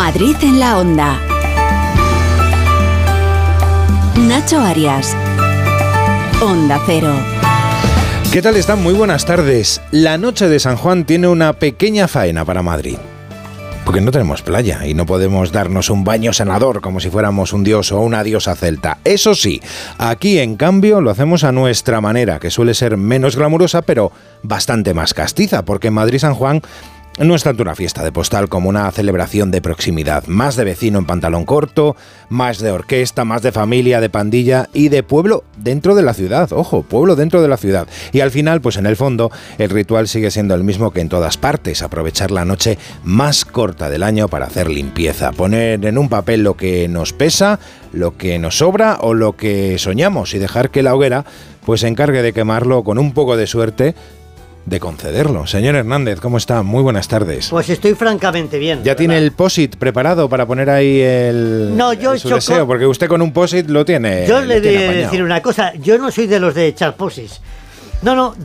Madrid en la Onda. Nacho Arias. Onda Cero. ¿Qué tal están? Muy buenas tardes. La noche de San Juan tiene una pequeña faena para Madrid. Porque no tenemos playa y no podemos darnos un baño sanador como si fuéramos un dios o una diosa celta. Eso sí, aquí en cambio lo hacemos a nuestra manera, que suele ser menos glamurosa, pero bastante más castiza, porque en Madrid San Juan no es tanto una fiesta de postal como una celebración de proximidad, más de vecino en pantalón corto, más de orquesta, más de familia, de pandilla y de pueblo dentro de la ciudad, ojo, pueblo dentro de la ciudad. Y al final, pues en el fondo, el ritual sigue siendo el mismo que en todas partes, aprovechar la noche más corta del año para hacer limpieza, poner en un papel lo que nos pesa, lo que nos sobra o lo que soñamos y dejar que la hoguera pues se encargue de quemarlo con un poco de suerte, de concederlo. Señor Hernández, ¿cómo está? Muy buenas tardes. Pues estoy francamente bien. ¿Ya tiene el POSIT preparado para poner ahí su deseo? Porque usted con un POSIT lo tiene. Yo le voy a decir una cosa, yo no soy de los de echar POSITs. No,